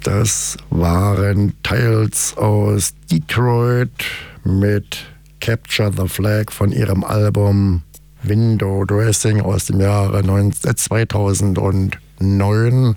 Das waren Tales aus Detroit mit Capture the Flag von ihrem Album Window Dressing aus dem Jahre 2009.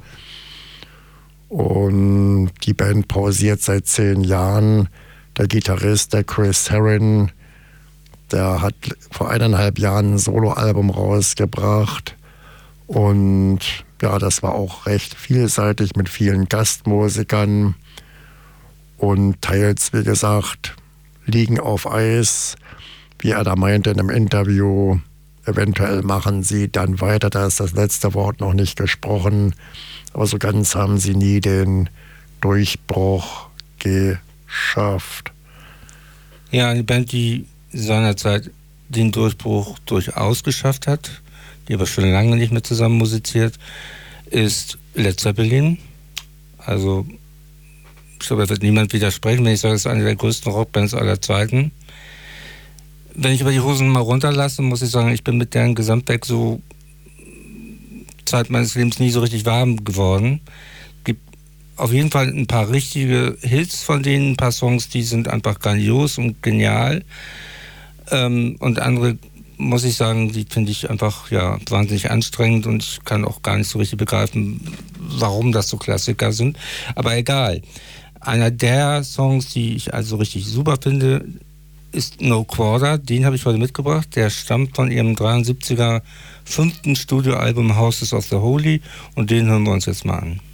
Und die Band pausiert seit 10 Jahren. Der Gitarrist, der Chris Herron, der hat vor 1,5 Jahren ein Soloalbum rausgebracht. Und ja, das war auch recht vielseitig mit vielen Gastmusikern. Und teils, wie gesagt, liegen auf Eis. Wie er da meinte in einem Interview, eventuell machen sie dann weiter. Da ist das letzte Wort noch nicht gesprochen. Aber so ganz haben sie nie den Durchbruch geschafft. Ja, eine Band, die seinerzeit den Durchbruch durchaus geschafft hat, die aber schon lange nicht mehr zusammen musiziert, ist Led Zeppelin. Also, ich glaube, da wird niemand widersprechen, wenn ich sage, es ist eine der größten Rockbands aller Zeiten. Wenn ich aber die Hosen mal runterlasse, muss ich sagen, ich bin mit deren Gesamtwerk so Zeit meines Lebens nie so richtig warm geworden. Gibt auf jeden Fall ein paar richtige Hits von denen, ein paar Songs, die sind einfach grandios und genial. Und andere, muss ich sagen, die finde ich einfach ja wahnsinnig anstrengend und ich kann auch gar nicht so richtig begreifen, warum das so Klassiker sind. Aber egal. Einer der Songs, die ich also richtig super finde, ist No Quarter. Den habe ich heute mitgebracht. Der stammt von ihrem 73er 5. Studioalbum Houses of the Holy und den hören wir uns jetzt mal an.